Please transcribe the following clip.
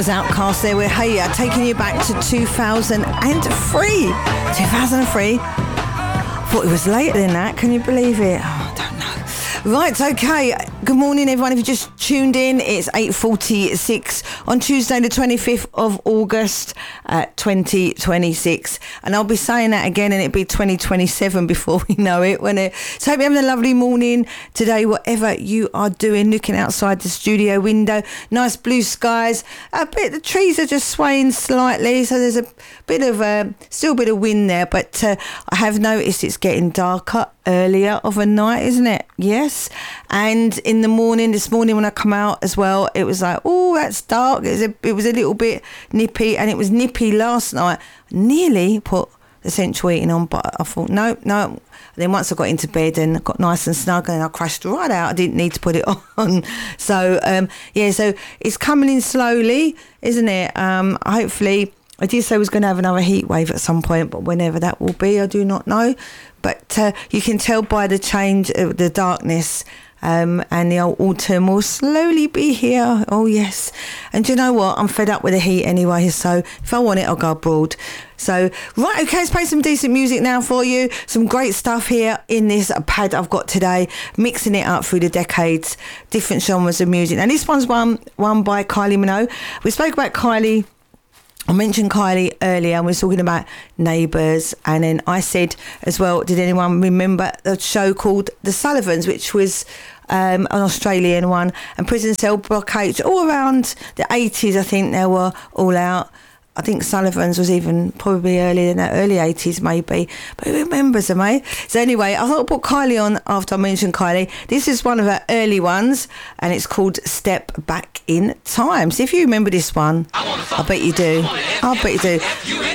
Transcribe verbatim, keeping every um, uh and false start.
was Outkast there with Hey Ya, taking you back to two thousand three. two thousand three? I thought it was later than that. Can you believe it? Oh, I don't know. Right, okay. Good morning, everyone. If you just tuned in, it's eight forty-six on Tuesday, the twenty-fifth of August, uh, twenty twenty-six. And I'll be saying that again, and it'll be twenty twenty-seven before we know it. When it. So, hope you're having a lovely morning today, whatever you are doing. Looking outside the studio window, nice blue skies. A bit, the trees are just swaying slightly, so there's a bit of a still a bit of wind there. But uh, I have noticed it's getting darker earlier of a night, isn't it? Yes. And in the morning, this morning when I come out as well, it was like, oh, that's dark. It was a, it was a little bit nippy, and it was nippy last night. Nearly put the central heating on, but I thought, no, no. And then once I got into bed and got nice and snug, and I crashed right out, I didn't need to put it on. So, um, yeah, so it's coming in slowly, isn't it? Um, hopefully, I did say I was going to have another heat wave at some point, but whenever that will be, I do not know. But uh, you can tell by the change of the darkness, um, and the old autumn will slowly be here. Oh, yes. And do you know what? I'm fed up with the heat anyway, so if I want it, I'll go abroad. So, right, okay, let's play some decent music now for you. Some great stuff here in this pad I've got today, mixing it up through the decades, different genres of music. And this one's one, one by Kylie Minogue. We spoke about Kylie. I mentioned Kylie earlier, and we were talking about Neighbours, and then I said as well, did anyone remember a show called The Sullivans, which was um, an Australian one, and Prison Cell Blockade, all around the eighties, I think they were all out. I think Sullivan's was even probably earlier than that, early eighties maybe. But who remembers them, eh? So anyway, I thought I'd put Kylie on after I mentioned Kylie. This is one of her early ones, and it's called Step Back in Time. See if you remember this one. I bet you do. I bet you do.